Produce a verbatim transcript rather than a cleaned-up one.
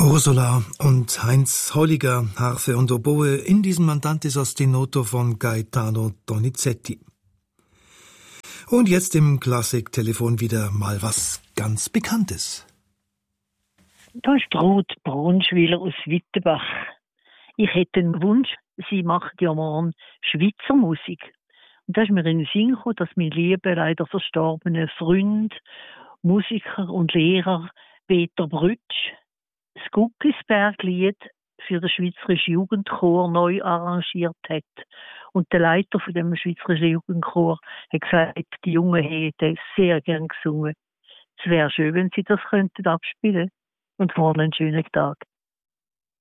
Ursula und Heinz Holliger, Harfe und Oboe in diesem Mandante ostinato von Gaetano Donizetti. Und jetzt im Klassiktelefon wieder mal was ganz Bekanntes. Da ist Ruth Braunschwiler aus Wittenbach. Ich hätte einen Wunsch, sie macht ja morgen Schweizer Musik. Und da ist mir in den Sinn gekommen, dass mein lieber, leider verstorbene Freund, Musiker und Lehrer Peter Brütsch das Guckisberg-Lied für den Schweizerischen Jugendchor neu arrangiert hat. Und der Leiter von dem Schweizerischen Jugendchor hat gesagt, die Jungen hätten sehr gern gesungen. Es wäre schön, wenn sie das könnten abspielen. Und morgen einen schönen Tag.